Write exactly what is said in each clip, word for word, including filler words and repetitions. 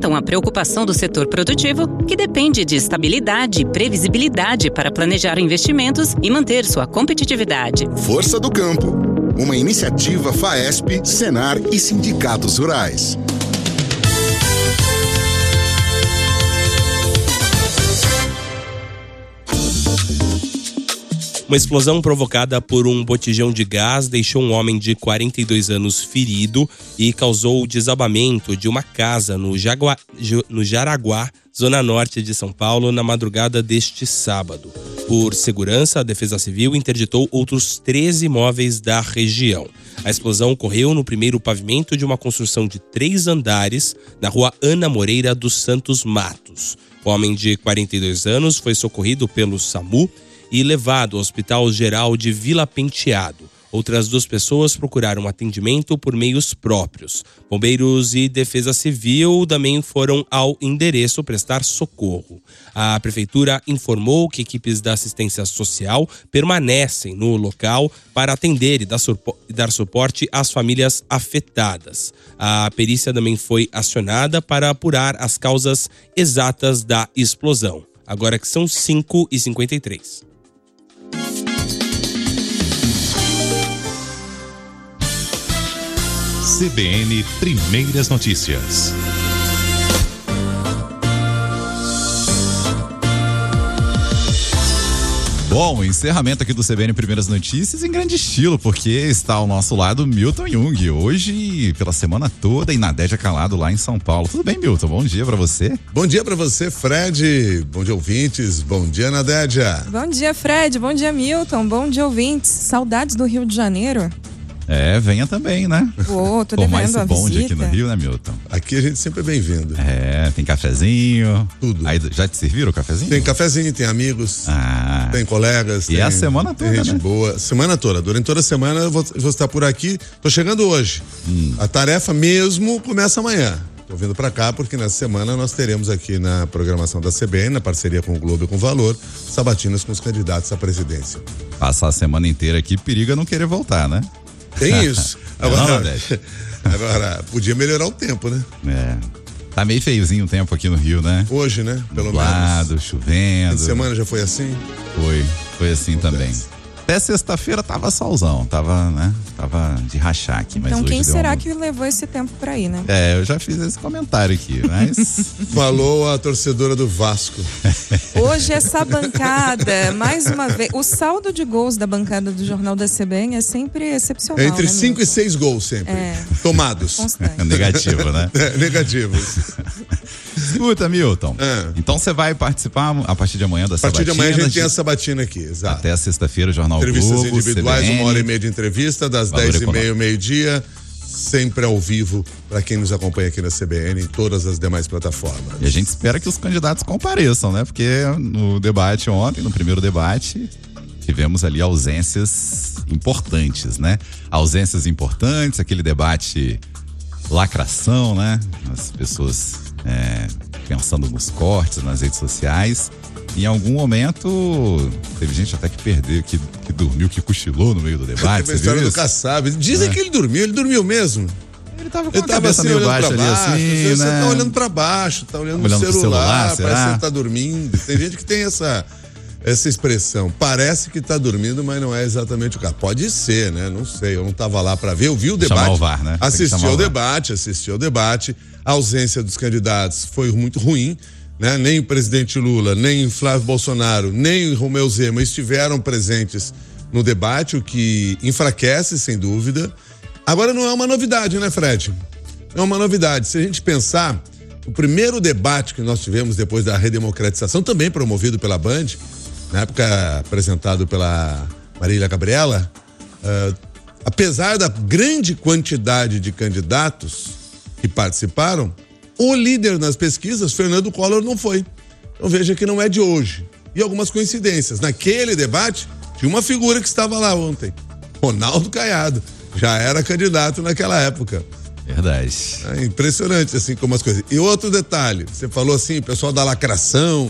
representam a preocupação do setor produtivo, que depende de estabilidade e previsibilidade para planejar investimentos e manter sua competitividade. Força do Campo, uma iniciativa FAESP, Senar e sindicatos rurais. Uma explosão provocada por um botijão de gás deixou um homem de quarenta e dois anos ferido e causou o desabamento de uma casa no, Jagua, no Jaraguá, zona norte de São Paulo, na madrugada deste sábado. Por segurança, a Defesa Civil interditou outros treze imóveis da região. A explosão ocorreu no primeiro pavimento de uma construção de três andares, na rua Ana Moreira dos Santos Matos. O homem de quarenta e dois anos foi socorrido pelo SAMU e levado ao Hospital Geral de Vila Penteado. Outras duas pessoas procuraram atendimento por meios próprios. Bombeiros e Defesa Civil também foram ao endereço prestar socorro. A Prefeitura informou que equipes da assistência social permanecem no local para atender e dar suporte às famílias afetadas. A perícia também foi acionada para apurar as causas exatas da explosão. Agora que são cinco e cinquenta e três. C B N Primeiras Notícias. Bom, encerramento aqui do C B N Primeiras Notícias em grande estilo, porque está ao nosso lado Milton Jung, hoje pela semana toda em Nadédia Calado lá em São Paulo. Tudo bem, Milton? Bom dia pra você. Bom dia pra você, Fred. Bom dia, ouvintes. Bom dia, Nadédia. Bom dia, Fred. Bom dia, Milton. Bom dia, ouvintes. Saudades do Rio de Janeiro. É, venha também, né? Pô, tô devendo Tomar esse a bonde visita. aqui no Rio, né, Milton? Aqui a gente sempre é bem-vindo. É, tem cafezinho. Tudo. Aí, já te serviram o cafezinho? Tem cafezinho, tem amigos, ah. tem colegas. E tem, é a semana toda, tem gente né? boa. Semana toda. Durante toda a semana eu vou, vou estar por aqui. Tô chegando hoje. Hum. A tarefa mesmo começa amanhã. Tô vindo pra cá porque nessa semana nós teremos aqui na programação da C B N, na parceria com o Globo e com o Valor, sabatinas com os candidatos à presidência. Passar a semana inteira aqui, periga não querer voltar, né? Tem isso. Agora, não, agora, podia melhorar o tempo, né? É. Tá meio feiozinho o tempo aqui no Rio, né? Hoje, né? Pelo Nublado, menos. chovendo. Essa semana já foi assim? Foi, foi assim Acontece. também. Até sexta-feira tava solzão, tava, né? Tava de rachar aqui, mas então hoje quem deu será uma... que levou esse tempo pra ir, né? É, eu já fiz esse comentário aqui, mas... Falou a torcedora do Vasco. Hoje essa bancada, mais uma vez, o saldo de gols da bancada do Jornal da C B N é sempre excepcional, É entre né, cinco Milton? e seis gols sempre. É. Tomados. Constante. Negativo, né? É, negativos. Escuta, Milton. É. Então você vai participar a partir de amanhã da A partir sabatina? de amanhã a gente tem a sabatina aqui, exato. Até a sexta-feira, Jornal Entrevistas Globo, individuais, C B N, uma hora e meia de entrevista, das Valor dez e Econômico. meia ao meio-dia, sempre ao vivo, para quem nos acompanha aqui na C B N, em todas as demais plataformas. E a gente espera que os candidatos compareçam, né? Porque no debate ontem, no primeiro debate, tivemos ali ausências importantes, né? Ausências importantes, aquele debate lacração, né? As pessoas é, pensando nos cortes nas redes sociais. Em algum momento, teve gente até que perdeu, que, que dormiu, que cochilou no meio do debate. Teve a história do Kassab. Dizem É. que ele dormiu, ele dormiu mesmo. Ele tava com Ele a tava cabeça assim, meio olhando baixa pra ali, baixo. assim, Você né? tá olhando pra baixo, tá olhando, Olhando no pro celular, celular, parece será? que ele tá dormindo. Tem gente que tem essa, essa expressão. Parece que tá dormindo, mas não é exatamente o caso. Pode ser, né? Não sei, eu não tava lá pra ver. Eu vi o Chamar debate. o V A R, né? Tem que Assisti chamar ao o V A R. debate, assisti ao debate. A ausência dos candidatos foi muito ruim. Né? Nem o presidente Lula, nem Flávio Bolsonaro, nem o Romeu Zema estiveram presentes no debate, o que enfraquece, sem dúvida. Agora não é uma novidade, né, Fred? Não é uma novidade. Se a gente pensar, o primeiro debate que nós tivemos depois da redemocratização, também promovido pela Band, na época apresentado pela Marília Gabriela, uh, apesar da grande quantidade de candidatos que participaram, o líder nas pesquisas, Fernando Collor, não foi. Então veja que não é de hoje. E algumas coincidências. Naquele debate, tinha uma figura que estava lá ontem. Ronaldo Caiado. Já era candidato naquela época. Verdade. É impressionante, assim, como as coisas. E outro detalhe, você falou assim, pessoal da lacração.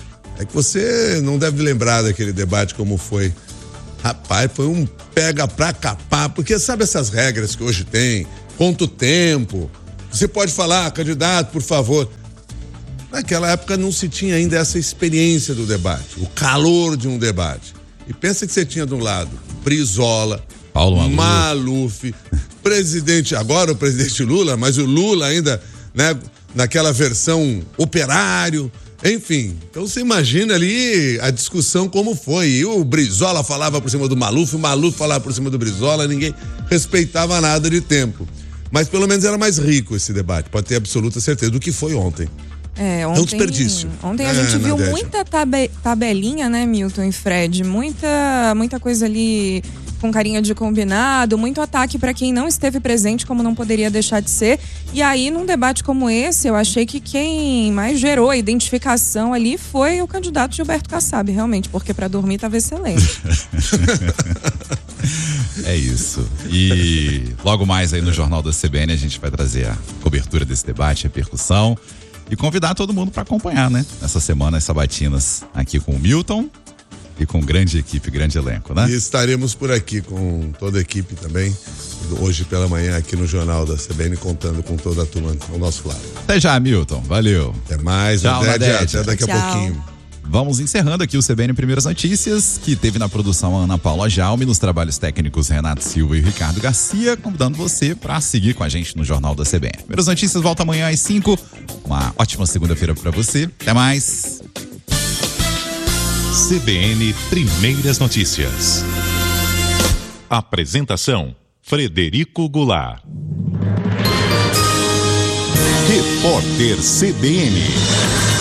É que você não deve lembrar daquele debate como foi. Rapaz, foi um pega pra capar. Porque sabe essas regras que hoje tem? Quanto tempo? Você pode falar, candidato, por favor. Naquela época não se tinha ainda essa experiência do debate, o calor de um debate. E pensa que você tinha de um lado Brizola, Paulo Maluf, Maluf presidente, agora o presidente Lula, mas o Lula ainda, né, naquela versão operário, enfim. Então você imagina ali a discussão como foi. E o Brizola falava por cima do Maluf, o Maluf falava por cima do Brizola, ninguém respeitava nada de tempo. Mas pelo menos era mais rico esse debate, pode ter absoluta certeza do que foi ontem. É, ontem, é um desperdício. Ontem a é, gente viu Nadete. muita tabe, tabelinha, né, Milton e Fred? Muita, muita coisa ali com carinha de combinado, muito ataque para quem não esteve presente, como não poderia deixar de ser. E aí, num debate como esse, eu achei que quem mais gerou a identificação ali foi o candidato Gilberto Kassab, realmente, porque para dormir estava excelente. É isso. E logo mais aí no Jornal da C B N a gente vai trazer a cobertura desse debate, a repercussão. E convidar todo mundo para acompanhar, né? Essa semana as sabatinas aqui com o Milton e com grande equipe, grande elenco, né? E estaremos por aqui com toda a equipe também, hoje pela manhã aqui no Jornal da C B N, contando com toda a turma ao nosso lado. Até já, Milton. Valeu. Até mais, Tchau, Nadete, Nadete. até daqui Tchau. a pouquinho. Vamos encerrando aqui o C B N Primeiras Notícias, que teve na produção a Ana Paula Jaume, nos trabalhos técnicos Renato Silva e Ricardo Garcia, convidando você para seguir com a gente no Jornal da C B N. Primeiras Notícias volta amanhã às cinco. Uma ótima segunda-feira para você. Até mais. C B N Primeiras Notícias. Apresentação: Frederico Goulart. Repórter C B N.